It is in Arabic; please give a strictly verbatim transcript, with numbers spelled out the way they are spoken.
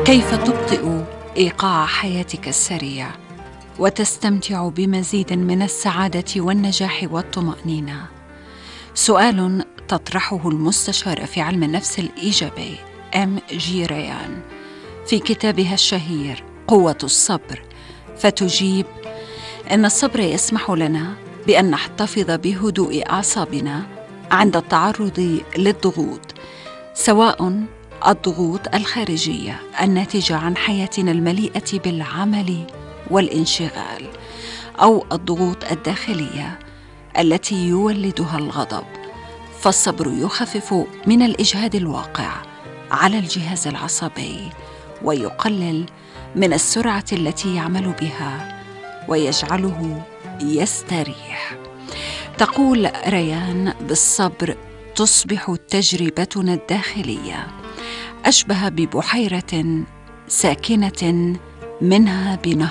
كيف تبطئ إيقاع حياتك السريع وتستمتع بمزيد من السعادة والنجاح والطمأنينة؟ سؤال تطرحه المستشارة في علم النفس الإيجابي إم جي ريان في كتابها الشهير قوة الصبر، فتجيب: إن الصبر يسمح لنا بأن نحتفظ بهدوء أعصابنا عند التعرض للضغوط، سواء الضغوط الخارجية الناتجة عن حياتنا المليئة بالعمل والانشغال، أو الضغوط الداخلية التي يولدها الغضب. فالصبر يخفف من الإجهاد الواقع على الجهاز العصبي ويقلل من السرعة التي يعمل بها ويجعله يستريح. تقول ريان: بالصبر تصبح تجربتنا الداخلية أشبه ببحيرة ساكنة منها بنهر